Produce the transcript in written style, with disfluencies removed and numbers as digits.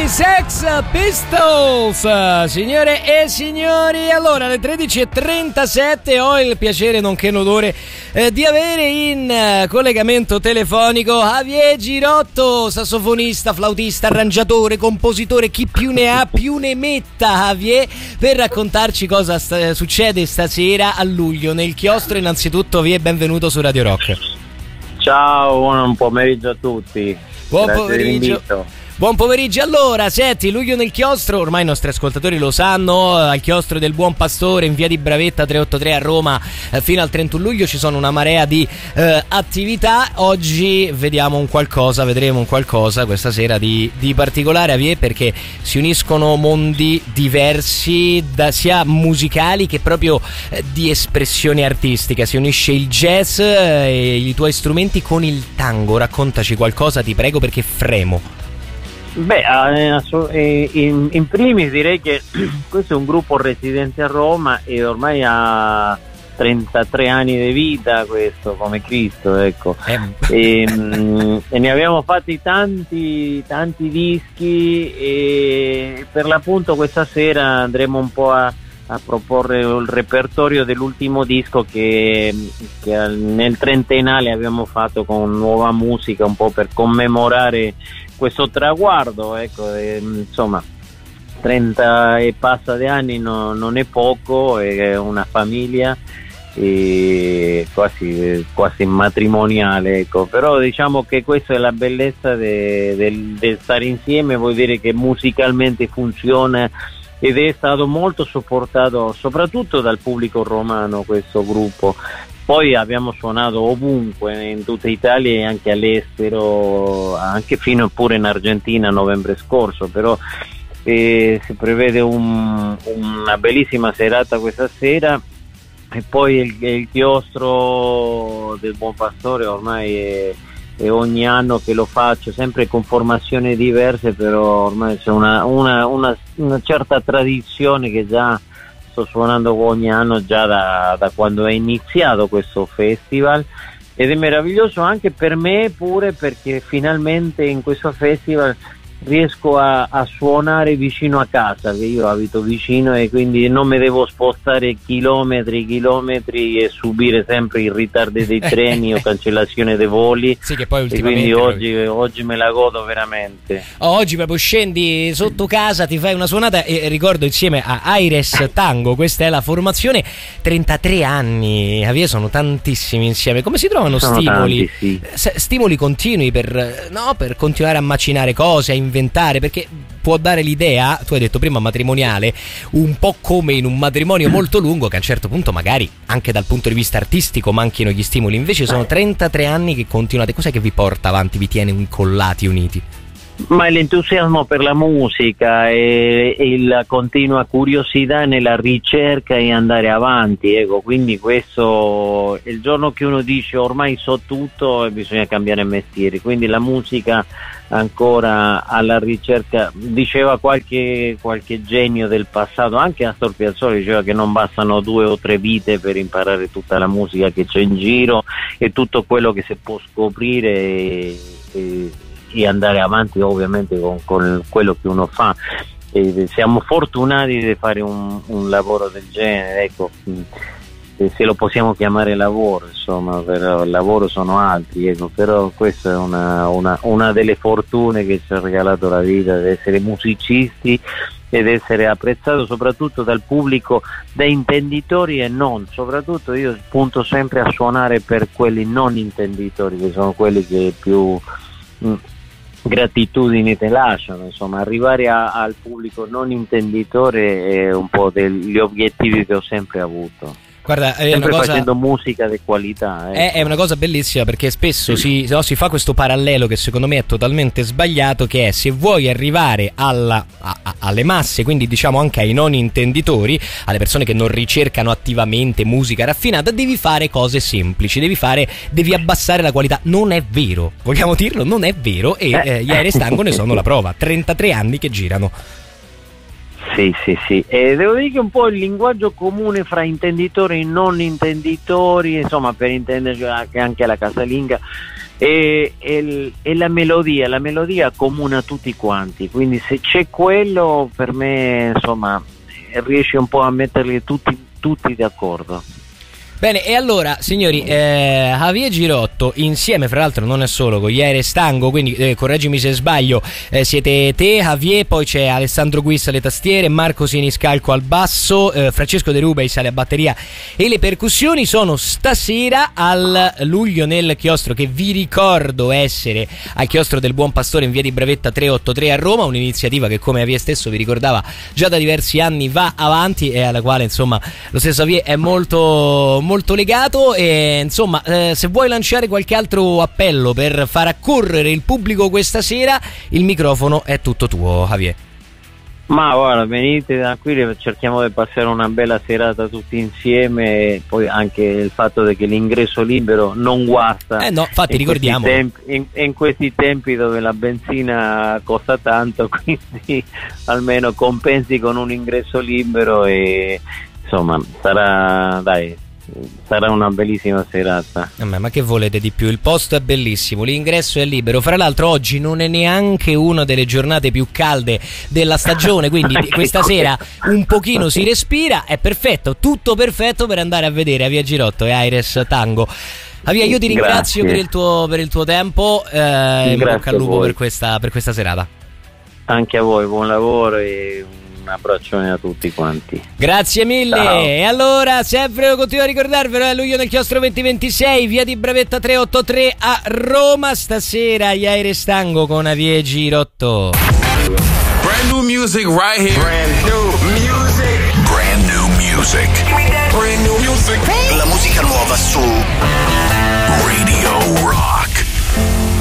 i Sex Pistols, signore e signori. Allora, alle 13:37 ho il piacere, nonché l'onore di avere in collegamento telefonico Javier Girotto, sassofonista, flautista, arrangiatore, compositore, chi più ne ha più ne metta, Javier, per raccontarci cosa succede stasera a luglio nel chiostro. Innanzitutto, Javier, benvenuto su Radio Rock. Ciao, buon pomeriggio a tutti. Buon Grazie pomeriggio. Buon pomeriggio. Allora, senti, luglio nel chiostro, ormai i nostri ascoltatori lo sanno, al chiostro del Buon Pastore in via di Bravetta 383 a Roma, fino al 31 luglio ci sono una marea di attività. Oggi vedremo un qualcosa questa sera di particolare, Javier, perché si uniscono mondi diversi, sia musicali che proprio di espressione artistica. Si unisce il jazz e i tuoi strumenti con il tango. Raccontaci qualcosa, ti prego, perché fremo. Beh, in primis direi che questo è un gruppo residente a Roma e ormai ha 33 anni di vita, questo come Cristo, ecco. E ne abbiamo fatti tanti dischi e per l'appunto questa sera andremo un po' a proporre il repertorio dell'ultimo disco che nel trentennale abbiamo fatto con nuova musica, un po' per commemorare questo traguardo, ecco. Insomma, 30 e passa di anni non è poco, è una famiglia quasi matrimoniale, ecco. Però diciamo che questa è la bellezza del stare insieme, vuol dire che musicalmente funziona ed è stato molto supportato soprattutto dal pubblico romano questo gruppo. Poi abbiamo suonato ovunque, in tutta Italia e anche all'estero, anche fino pure in Argentina a novembre scorso, però si prevede una bellissima serata questa sera. E poi il chiostro del Buon Pastore ormai è ogni anno che lo faccio, sempre con formazioni diverse, però ormai c'è una certa tradizione che già sto suonando ogni anno, già da quando è iniziato questo festival, ed è meraviglioso anche per me pure, perché finalmente in questo festival riesco a suonare vicino a casa, che io abito vicino, e quindi non mi devo spostare chilometri e subire sempre i ritardi dei treni o cancellazione dei voli. Sì, che poi e quindi oggi me la godo veramente. Oggi proprio scendi sotto casa, ti fai una suonata, e ricordo insieme a Aires Tango, questa è la formazione. 33 anni, Javier, sono tantissimi insieme. Come si trovano stimoli? Tanti, sì. Stimoli continui per continuare a macinare cose, a inventare, perché può dare l'idea, tu hai detto prima matrimoniale, un po' come in un matrimonio molto lungo, che a un certo punto magari anche dal punto di vista artistico manchino gli stimoli. Invece sono 33 anni che continuate. Cos'è che vi porta avanti, vi tiene incollati, uniti? Ma l'entusiasmo per la musica e la continua curiosità nella ricerca e andare avanti, ecco. Quindi questo, il giorno che uno dice ormai so tutto, bisogna cambiare mestiere, quindi la musica ancora alla ricerca. Diceva qualche genio del passato, anche Astor Piazzolla diceva che non bastano 2 o 3 vite per imparare tutta la musica che c'è in giro e tutto quello che si può scoprire e andare avanti ovviamente con quello che uno fa. E siamo fortunati di fare un lavoro del genere, ecco, se lo possiamo chiamare lavoro, insomma, però il lavoro sono altri, ecco. Però questa è una delle fortune che ci ha regalato la vita, di essere musicisti ed essere apprezzato soprattutto dal pubblico, da intenditori e non. Soprattutto io punto sempre a suonare per quelli non intenditori, che sono quelli che più gratitudini te lasciano, insomma. Arrivare al pubblico non intenditore è un po' degli obiettivi che ho sempre avuto. Guarda, sempre facendo musica di qualità, è una cosa bellissima, perché spesso si fa questo parallelo che secondo me è totalmente sbagliato, che è: se vuoi arrivare alle masse, quindi diciamo anche ai non intenditori, alle persone che non ricercano attivamente musica raffinata, devi fare cose semplici, devi abbassare la qualità. Non è vero, vogliamo dirlo, non è vero, e gli Aires Tango ne sono la prova. 33 anni che girano. Sì, e devo dire che un po' il linguaggio comune fra intenditori e non intenditori, insomma, per intenderci anche alla casalinga, e la melodia accomuna tutti quanti, quindi se c'è quello, per me insomma riesce un po' a metterli tutti d'accordo. Bene, e allora signori, Javier Girotto insieme, fra l'altro non è solo, con Yair Stango, quindi correggimi se sbaglio, siete te, Javier, poi c'è Alessandro Guissa alle tastiere, Marco Siniscalco al basso, Francesco De Rubeis alle batteria e le percussioni. Sono stasera al Luglio nel chiostro, che vi ricordo essere al chiostro del Buon Pastore in via di Bravetta 383 a Roma, un'iniziativa che, come Javier stesso vi ricordava, già da diversi anni va avanti e alla quale insomma lo stesso Javier è molto legato. E insomma, se vuoi lanciare qualche altro appello per far accorrere il pubblico questa sera, il microfono è tutto tuo, Javier. Ma guarda, venite tranquilli, cerchiamo di passare una bella serata tutti insieme, poi anche il fatto che l'ingresso libero non guasta. No, infatti ricordiamo. In questi tempi dove la benzina costa tanto, quindi almeno compensi con un ingresso libero e insomma sarà una bellissima serata. Ma che volete di più? Il posto è bellissimo, l'ingresso è libero. Fra l'altro oggi non è neanche una delle giornate più calde della stagione, quindi questa sera un pochino si respira, è perfetto, tutto perfetto per andare a vedere Javier Girotto e Yair Stango. Javier, io ti ringrazio per il tuo tempo, in bocca al lupo per questa serata. Anche a voi, buon lavoro e un abbraccione a tutti quanti. Grazie mille. Ciao. E allora, sempre continuo a ricordarvelo, è Luglio nel chiostro 2026, via di Bravetta 383 a Roma. Stasera Yair Stango con Javier Girotto. Brand new music right here. Brand new music. Brand new music. Brand new music. La musica nuova su Radio Rock.